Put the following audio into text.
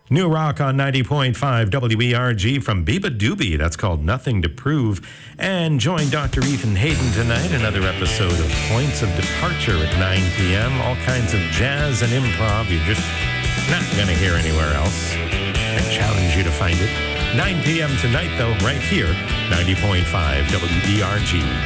New rock on 90.5 WERG from Biba Doobie. That's called Nothing to Prove. And join Dr. Ethan Hayden tonight, another episode of Points of Departure at 9 p.m. All kinds of jazz and improv you're just not going to hear anywhere else. I challenge you to find it. 9 p.m. tonight, though, right here, 90.5 WERG.